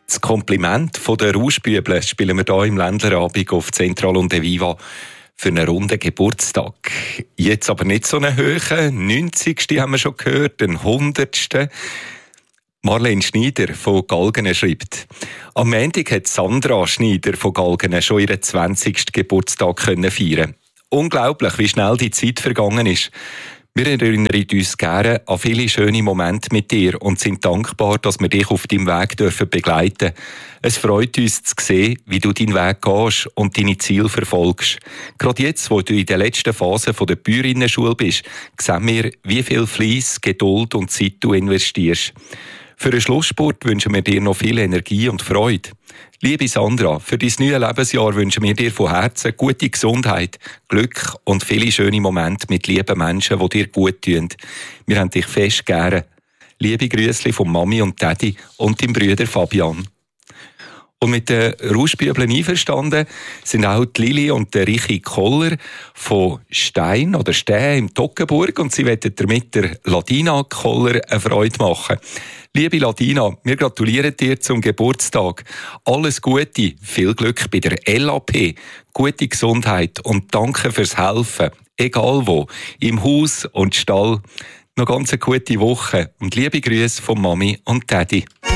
Das Kompliment von der Rauschbüble spielen wir hier im Ländlerabend auf Zentral und Viva für einen runden Geburtstag. Jetzt aber nicht so einen hohen, 90. haben wir schon gehört, den 100. Marlene Schneider von Galgenen schreibt: Am Montag hat Sandra Schneider von Galgenen schon ihren 20. Geburtstag feiern. Unglaublich, wie schnell die Zeit vergangen ist. Wir erinnern uns gerne an viele schöne Momente mit dir und sind dankbar, dass wir dich auf deinem Weg begleiten dürfen. Es freut uns zu sehen, wie du deinen Weg gehst und deine Ziele verfolgst. Gerade jetzt, wo du in der letzten Phase der Bäuerinnenschule bist, sehen wir, wie viel Fleiss, Geduld und Zeit du investierst. Für den Schlussspurt wünschen wir dir noch viel Energie und Freude. Liebe Sandra, für dein neues Lebensjahr wünschen wir dir von Herzen gute Gesundheit, Glück und viele schöne Momente mit lieben Menschen, die dir gut tun. Wir haben dich fest gerne. Liebe Grüße von Mami und Daddy und deinem Bruder Fabian. Und mit den Rauschbübeln einverstanden sind auch die Lili und der Richi Koller von Stein oder Stäh im Toggenburg und sie wollen damit der Ladina Koller eine Freude machen. Liebe Ladina, wir gratulieren dir zum Geburtstag. Alles Gute, viel Glück bei der LAP, gute Gesundheit und danke fürs Helfen, egal wo, im Haus und Stall. Noch ganz eine gute Woche und liebe Grüße von Mami und Daddy.